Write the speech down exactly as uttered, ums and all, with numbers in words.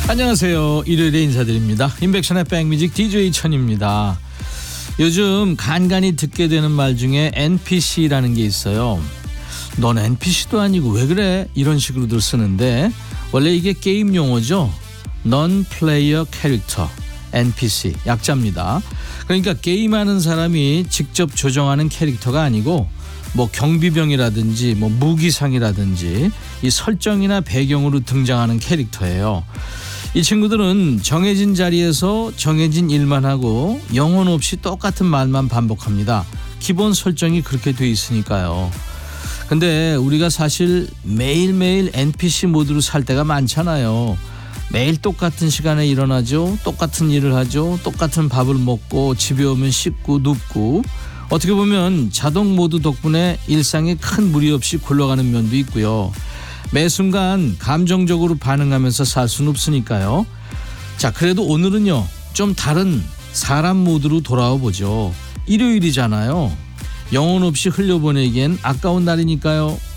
안녕하세요. 일요일에 인사드립니다. 인백션의 백뮤직 디제이 천입니다. 요즘 간간히 듣게 되는 말 중에 엔피씨라는 게 있어요. 넌 엔피씨도 아니고 왜 그래? 이런 식으로도 쓰는데 원래 이게 게임 용어죠. Non-Player Character, 엔피씨 약자입니다. 그러니까 게임하는 사람이 직접 조정하는 캐릭터가 아니고 뭐 경비병이라든지 뭐 무기상이라든지 이 설정이나 배경으로 등장하는 캐릭터예요. 이 친구들은 정해진 자리에서 정해진 일만 하고 영혼 없이 똑같은 말만 반복합니다. 기본 설정이 그렇게 돼 있으니까요. 근데 우리가 사실 매일매일 엔피씨 모드로 살 때가 많잖아요. 매일 똑같은 시간에 일어나죠. 똑같은 일을 하죠. 똑같은 밥을 먹고 집에 오면 씻고 눕고 어떻게 보면 자동 모드 덕분에 일상에 큰 무리 없이 굴러가는 면도 있고요. 매 순간 감정적으로 반응하면서 살 수는 없으니까요. 자, 그래도 오늘은요 좀 다른 사람 모드로 돌아와 보죠. 일요일이잖아요. 영혼 없이 흘려보내기엔 아까운 날이니까요.